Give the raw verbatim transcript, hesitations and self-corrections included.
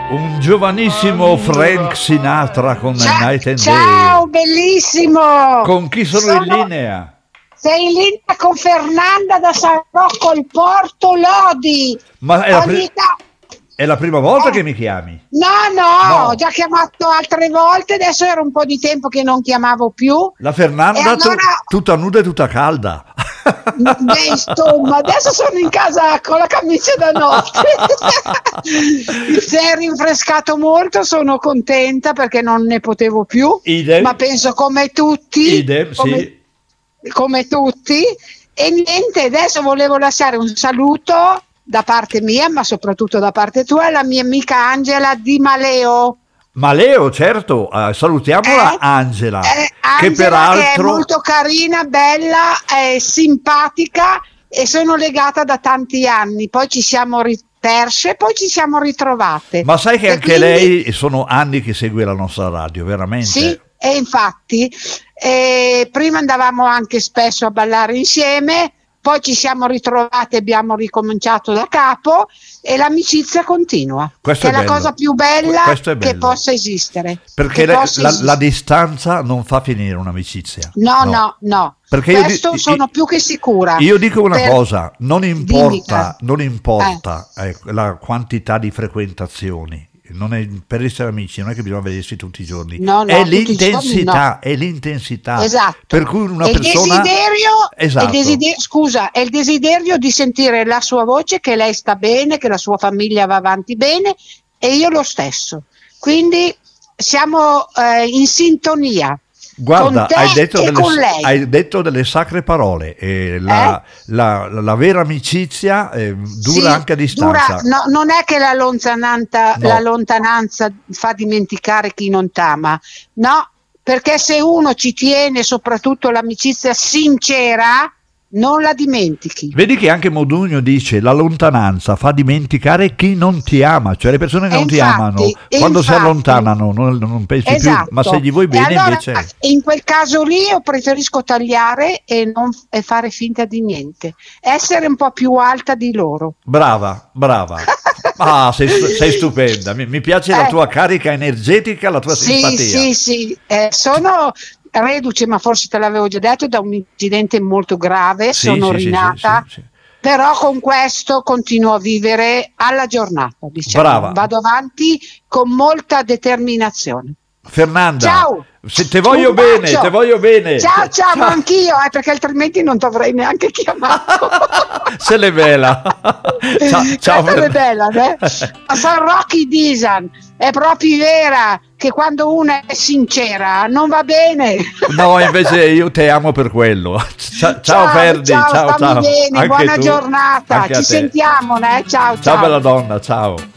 Un giovanissimo Frank Sinatra con Ciao, Night and ciao, Day. bellissimo. Con chi sono, Sono- in linea? Sei in linea con Fernanda da San Rocco il Porto Lodi. Ma è la, Ogni pri- ta- è la prima volta Eh. che mi chiami? No, no, No. ho già chiamato altre volte, adesso era un po' di tempo che non chiamavo più. La Fernanda E allora- tu- tutta nuda e tutta calda. Beh, insomma, adesso sono in casa con la camicia da notte. Si è rinfrescato molto, sono contenta perché non ne potevo più, Idem. ma penso come tutti, Idem, come, sì. come tutti. E niente, adesso volevo lasciare un saluto da parte mia, ma soprattutto da parte tua, alla mia amica Angela Di Maleo. Ma Leo, certo, eh, salutiamola Eh, Angela, Eh, che Angela, peraltro... che è molto carina, bella, è simpatica e sono legata da tanti anni. Poi ci siamo riperse, poi ci siamo ritrovate. Ma sai che E anche quindi- lei sono anni che segue la nostra radio, veramente? Sì, e infatti eh, prima andavamo anche spesso a ballare insieme, poi ci siamo ritrovate e abbiamo ricominciato da capo e l'amicizia continua. Questo che è è la bello. cosa più bella Questo è che bello. possa esistere. Perché che la, possa la- esistere. la distanza non fa finire un'amicizia. No, no, no. Perché io Questo di- sono io- più che sicura. Io dico una Per- cosa, non importa, Dimmi, non importa ecco, la quantità di frequentazioni. Non è, per essere amici non è che bisogna vedersi tutti i giorni, No, no, è tutti i giorni l'intensità, è l'intensità. Esatto. Per cui una E il persona... desiderio, Esatto. il desiderio- scusa, è il desiderio di sentire la sua voce, che lei sta bene, che la sua famiglia va avanti bene e io lo stesso. Quindi siamo eh, in sintonia. Guarda, con te hai detto, e delle, con lei. hai detto delle sacre parole. E la, la- la- la vera amicizia eh, dura Sì, anche a distanza. dura- no, non è che la lontananza, No. la lontananza fa dimenticare chi non t'ama, no, perché se uno ci tiene, soprattutto l'amicizia sincera, non la dimentichi. Vedi che anche Modugno dice la lontananza fa dimenticare chi non ti ama, cioè le persone che E non ti infatti, amano e quando si infatti. allontanano non, non pensi Esatto. più, ma se gli vuoi E bene allora, invece... in quel caso lì io preferisco tagliare e non e fare finta di niente, essere un po' più alta di loro. Brava, brava. Ah, sei, sei stupenda, mi, mi piace la Eh. tua carica energetica, la tua Sì, simpatia. sì, sì, eh, sono reduce, ma forse te l'avevo già detto, da un incidente molto grave, Sì, sono sì, sì, rinata, sì, sì, sì. però con questo continuo a vivere alla giornata, diciamo. Brava. Vado avanti con molta determinazione. Fernanda, Ciao. se te voglio Un bene, bacio. te voglio bene. Ciao, ciao, ma anch'io, eh, perché altrimenti non ti avrei neanche chiamato. Se l'è bella. Ciao, ciao Questa è Fer- bella, eh? A San Rocky Disan è proprio vera che quando una è sincera non va bene. No, invece io te amo per quello. Ciao, ciao Ferdi, ciao, ciao, stammi ciao. bene, Anche buona tu. giornata, Anche a ci te. sentiamo, eh? Ciao, Ciao ciao. bella donna, ciao.